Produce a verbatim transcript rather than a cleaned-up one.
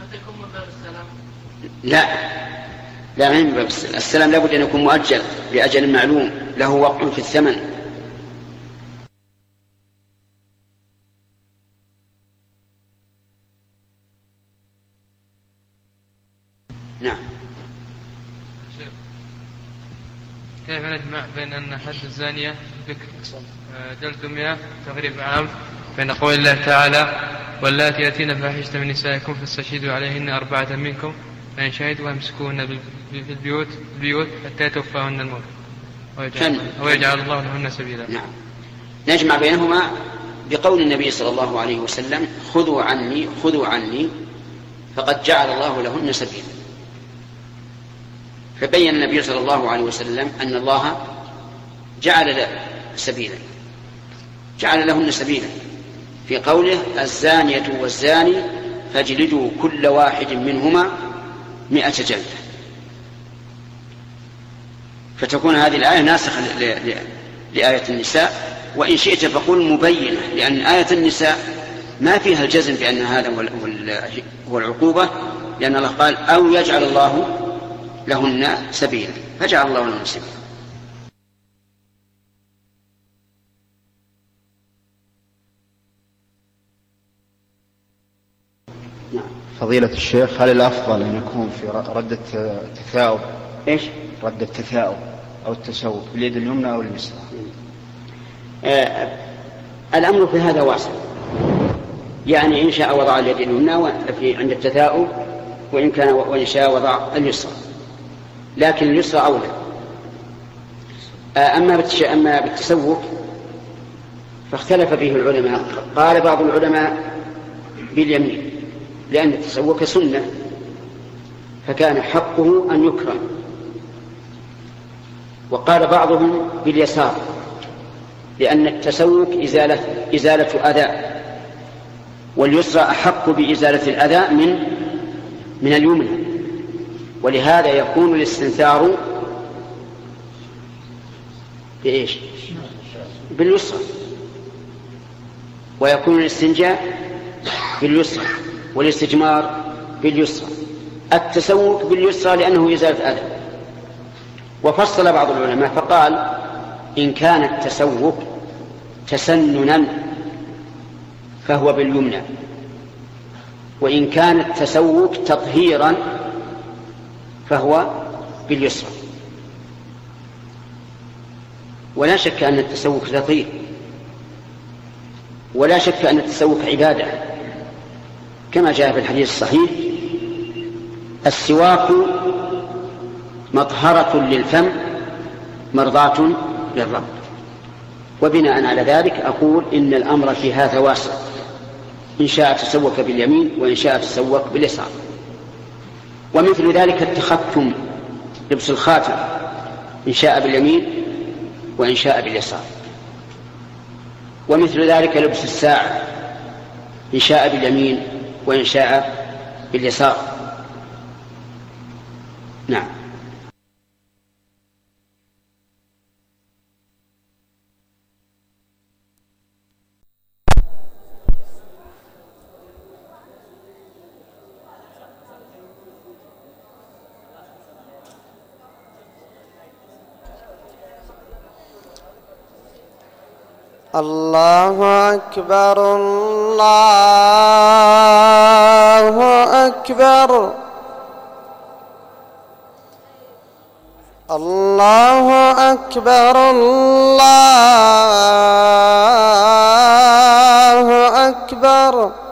لا لا من باب السلام. السلام لابد أن يكون مؤجل بأجل معلوم له وقع في الثمن. نعم. كيف نجمع بين أن حد الزانية بكر جلد مئة تغريب عام بين قول الله تعالى واللاتي يأتين فاحشة من نسائكم فاستشهدوا عليهن أربعة منكم فإن شهدوا فامسكوهن في البيوت البيوت حتى يتوفاهن الموت ويجعل, ويجعل الله لهن سبيلا. نعم. نجمع بينهما بقول النبي صلى الله عليه وسلم خذوا عني خذوا عني فقد جعل الله لهن سبيلا. فبين النبي صلى الله عليه وسلم أن الله جعل له سبيلا جعل لهن سبيلا في قوله الزانية والزاني فاجلدوا كل واحد منهما مئة جلدة. فتكون هذه الآية ناسخة لآية النساء، وإن شئت فقل مبينة، لأن آية النساء ما فيها الجزم بأن هذا هو العقوبة، لأن الله قال أو يجعل الله لهن سبيلا فجعل الله لهن سبيلا. فضيلة الشيخ، هل الأفضل أن يكون في رد التثاؤب إيش؟ رد التثاؤب أو التسوق باليد اليمنى أو اليسرى؟ آه الأمر في هذا واسع، يعني إن شاء وضع اليد اليمنى في عند التثاؤب، وإن كان وإن شاء وضع اليسرى، لكن اليسرى أولى. آه أما أما بالتسوق فاختلف فيه العلماء. قال بعض العلماء باليمين لأن التسوق سنة فكان حقه أن يكرم، وقال بعضهم باليسار لأن التسوق إزالة, إزالة أذى، واليسرى أحق بإزالة الأذى من من اليمنى، ولهذا يكون الاستنثار بإيش؟ باليسرى، ويكون الاستنجاء باليسرى، والاستجمار باليسرى، التسوق باليسرى لأنه إزالة أذى. وفصل بعض العلماء فقال إن كان التسوق تسننا فهو باليمنى، وإن كان التسوق تطهيرا فهو باليسرى. ولا شك أن التسوق تطهير، ولا شك أن التسوق عبادة، كما جاء في الحديث الصحيح السواك مطهرة للفم مرضاة للرب. وبناء على ذلك أقول إن الأمر في هذا واسع، إن شاء تسوك باليمين وإن شاء تسوك باليسار. ومثل ذلك التختم، لبس الخاتم، إن شاء باليمين وإن شاء باليسار. ومثل ذلك لبس الساعة، إن شاء باليمين وإن شاء باليسار. نعم. الله أكبر الله أكبر الله أكبر الله أكبر